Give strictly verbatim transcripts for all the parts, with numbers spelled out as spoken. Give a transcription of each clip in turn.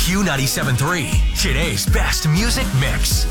Q ninety-seven point three, today's best music mix.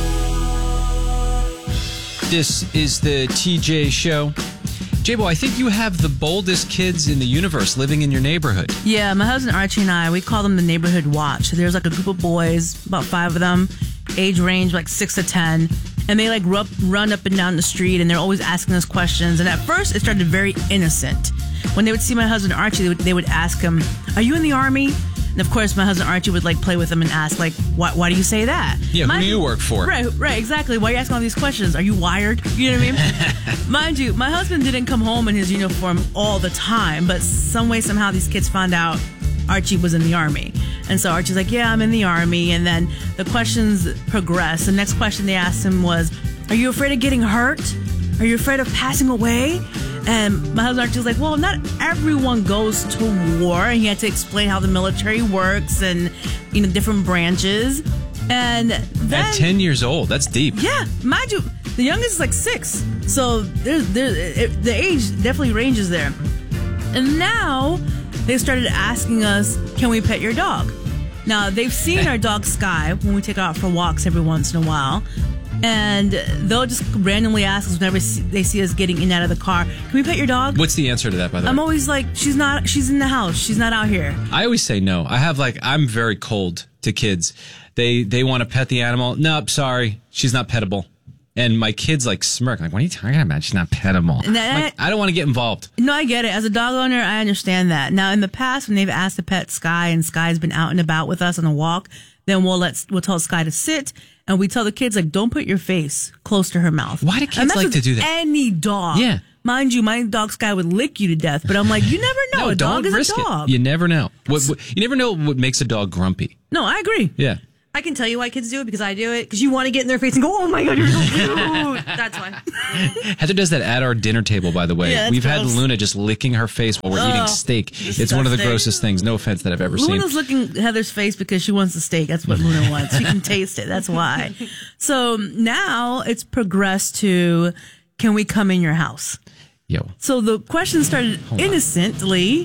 This is the T J Show. J-Bo, I think you have the boldest kids in the universe living in your neighborhood. Yeah, my husband Archie and I, we call them the neighborhood watch. There's like a group of boys, about five of them, age range like six to ten, and they like run, run up and down the street, and they're always asking us questions. And at first, it started very innocent. When they would see my husband Archie, they would, they would ask him, "Are you in the Army?" And of course, my husband Archie would like play with them and ask, like, why, why do you say that? Yeah, Mind who do you work for? Right, right, exactly. Why are you asking all these questions? Are you wired? You know what I mean? Mind you, my husband didn't come home in his uniform all the time, but some way, somehow, these kids found out Archie was in the Army. And so Archie's like, yeah, I'm in the Army. And then the questions progressed. The next question they asked him was, are you afraid of getting hurt? Are you afraid of passing away? And my husband Archie was like, well, not everyone goes to war. And he had to explain how the military works and, you know, different branches. And then, at ten years old, that's deep. Yeah, mind you, the youngest is like six. So there's, there's, it, the age definitely ranges there. And now they started asking us, can we pet your dog? Now, they've seen our dog Sky when we take her out for walks every once in a while. And they'll just randomly ask us whenever they see us getting in and out of the car, can we pet your dog? What's the answer to that, by the way? I'm always like, she's not, she's in the house. She's not out here. I always say no. I have like, I'm very cold to kids. They they want to pet the animal. Nope, sorry. She's not pettable. And my kids like smirk. Like, what are you talking about? She's not pettable. And that, like, I don't want to get involved. No, I get it. As a dog owner, I understand that. Now, in the past, when they've asked to pet Sky and Sky's been out and about with us on a walk, then we'll let we'll tell Sky to sit, and we tell the kids, like, don't put your face close to her mouth. Why do kids like to do that? Any dog. Yeah. Mind you, my dog Sky would lick you to death, but I'm like, you never know. No, a don't dog is risk a dog. It. You never know. What, what, you never know what makes a dog grumpy. No, I agree. Yeah. I can tell you why kids do it because I do it. Because you want to get in their face and go, oh my God, you're so cute. That's why. Heather does that at our dinner table, by the way. Yeah, that's We've gross. had Luna just licking her face while we're Ugh, eating steak. disgusting. It's one of the grossest things. No offense that I've ever seen. Luna's licking Heather's face because she wants the steak. That's what Luna wants. She can taste it. That's why. So now it's progressed to, can we come in your house? Yo. So the question started innocently,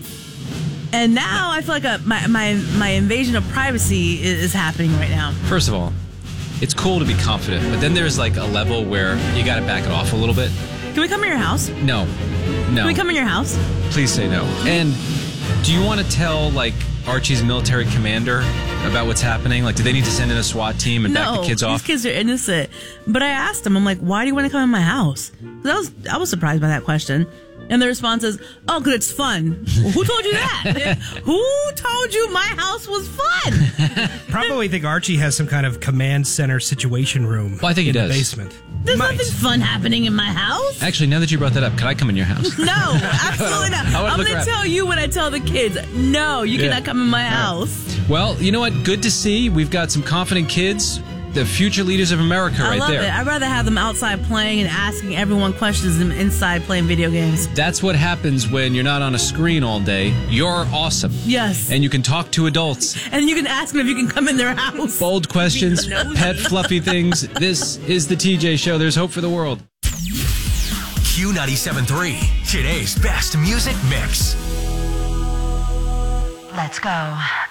and now I feel like a, my, my my invasion of privacy is, is happening right now. First of all, it's cool to be confident, but then there's like a level where you got to back it off a little bit. Can we come in your house? No. No. Can we come in your house? Please say no. And do you want to tell like Archie's military commander about what's happening? Like, do they need to send in a SWAT team and no, back the kids off? These kids are innocent. But I asked them, I'm like, why do you want to come in my house? I was, I was surprised by that question. And the response is, oh, because it's fun. Well, who told you that? Who told you my house was fun? Probably think Archie has some kind of command center situation room. Well, I think he in does. the basement. There's Might. nothing fun happening in my house. Actually, now that you brought that up, can I come in your house? No, absolutely not. I wanna I'm look going to around. tell you when I tell the kids, no, you Yeah. cannot come in my house. Well, you know what? Good to see. We've got some confident kids, the future leaders of America I right love there. it. I'd rather have them outside playing and asking everyone questions than inside playing video games. That's what happens when you're not on a screen all day. You're awesome. Yes. And you can talk to adults. And you can ask them if you can come in their house. Bold questions, pet fluffy things. This is the T J Show. There's hope for the world. Q ninety-seven point three, today's best music mix. Let's go.